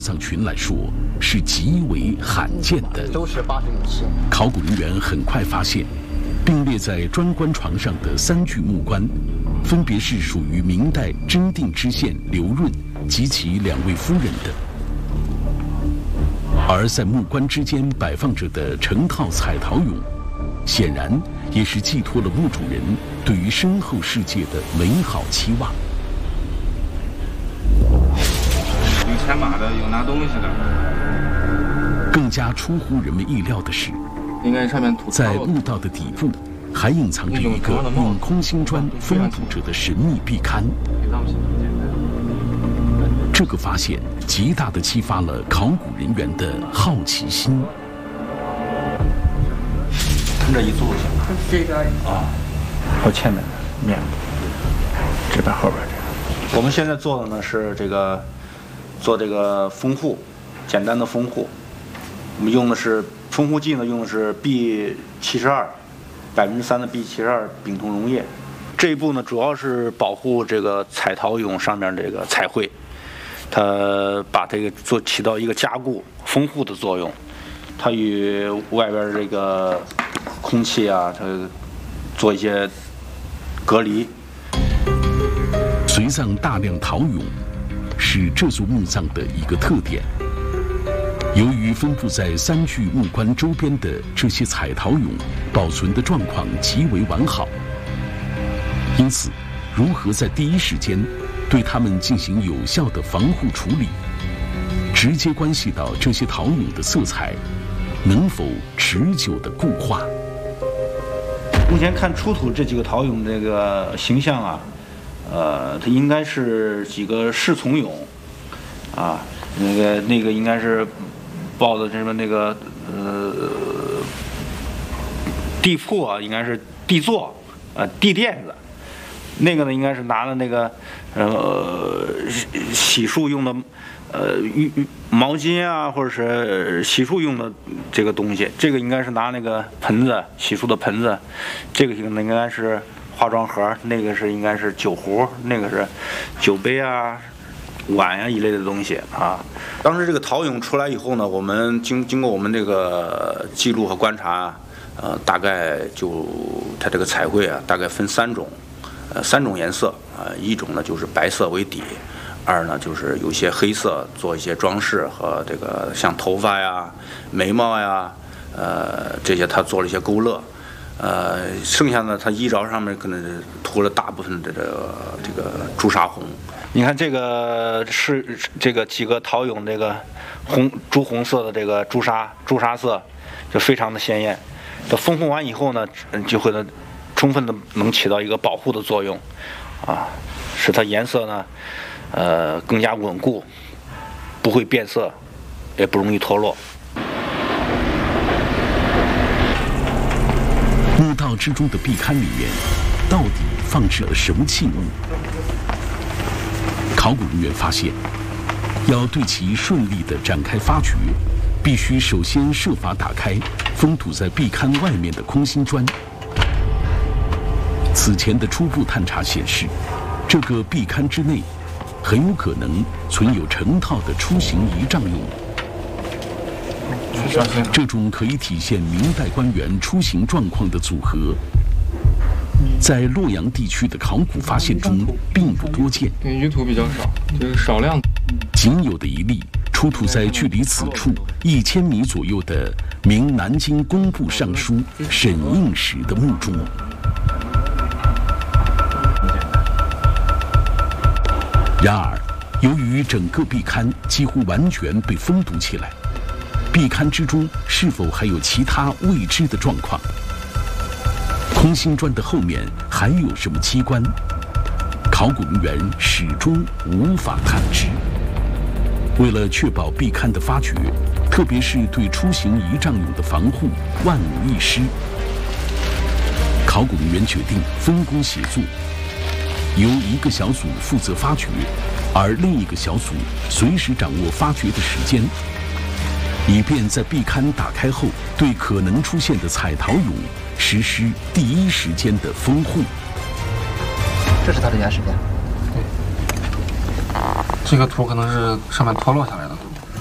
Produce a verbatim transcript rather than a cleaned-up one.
藏群来说是极为罕见的。 都是八十五期。 考古人员很快发现，并列在专棺床上的三具木棺，分别是属于明代真定知县刘润及其两位夫人的。而在木棺之间摆放着的成套彩陶俑，显然也是寄托了墓主人对于身后世界的美好期望。 有牵马的，有拿东西的。 更加出乎人们意料的是， 应该上面土在墓道的底部，还隐藏着一个用空心砖封堵着的神秘壁龛。这个发现极大地激发了考古人员的好奇心。 从这一坐下， 这个啊，我前面的面部，这边后边这个。我们现在做的呢是这个做这个封护，简单的封护。我们用的是封护剂呢，用的是 B 七十二，百分之三的 B 七十二丙酮溶液。这一步呢，主要是保护这个彩陶俑上面这个彩绘，它把这个做起到一个加固、封护的作用。它与外边这个空气啊，它做一些隔离。 随葬大量陶俑是这座墓葬的一个特点。由于分布在三具木棺周边的这些彩陶俑保存的状况极为完好，因此如何在第一时间对它们进行有效的防护处理，直接关系到这些陶俑的色彩能否持久的固化。 目前看出土这几个陶俑这个形象啊，呃，它应该是几个侍从俑，啊，那个那个应该是抱的什么那个呃地铺啊，应该是地座，呃地垫子，那个呢应该是拿了那个呃洗漱用的呃浴毛巾啊，或者是洗漱用的这个东西，这个应该是拿那个盆子洗漱的盆子，这个应该是化妆盒，那个是应该是酒壶，那个是酒杯啊、碗呀、啊、一类的东西啊。当时这个陶俑出来以后呢，我们经经过我们这个记录和观察，呃，大概就它这个彩绘啊，大概分三种，呃，三种颜色啊、呃，一种呢就是白色为底，二呢就是有些黑色做一些装饰和这个像头发呀、眉毛呀，呃，这些它做了一些勾勒。呃，剩下呢，它衣着上面可能涂了大部分的这个这个朱砂红。你看这个是这个几个陶俑，这个红朱红色的这个朱砂朱砂色，就非常的鲜艳。它封护完以后呢，就会呢充分的能起到一个保护的作用，啊，使它颜色呢，呃，更加稳固，不会变色，也不容易脱落。 墓道之中的壁龛里面，到底放置了什么器物？考古人员发现，要对其顺利地展开发掘，必须首先设法打开封堵在壁龛外面的空心砖。此前的初步探查显示，这个壁龛之内很有可能存有成套的出行仪仗俑。这种可以体现明代官员出行状况的组合，在洛阳地区的考古发现中并不多见。 对，舆土比较少，就是少量。 仅有的一例出土在距离此处一千米左右的明南京工部尚书沈应时的墓中。然而，由于整个壁龛几乎完全被封堵起来，壁龛之中是否还有其他未知的状况？空心砖的后面还有什么机关？考古人员始终无法探知。为了确保壁龛的发掘，特别是对出行仪仗俑的防护万无一失，考古人员决定分工协作，由一个小组负责发掘，而另一个小组随时掌握发掘的时间，以便在壁龛打开后，对可能出现的彩陶俑实施第一时间的封护。 这是它的原始点。 对，这个土可能是上面脱落下来的。